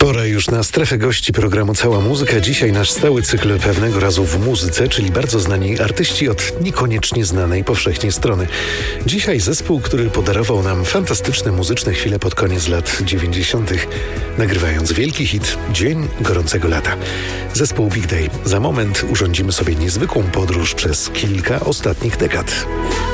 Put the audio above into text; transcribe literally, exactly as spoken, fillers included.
Pora już na strefę gości programu Cała Muzyka. Dzisiaj nasz stały cykl Pewnego razu w muzyce, czyli bardzo znani artyści od niekoniecznie znanej powszechnie strony. Dzisiaj zespół, który podarował nam fantastyczne muzyczne chwile pod koniec lat dziewięćdziesiątych, nagrywając wielki hit Dzień gorącego lata. Zespół Big Day. Za moment urządzimy sobie niezwykłą podróż przez kilka ostatnich dekad.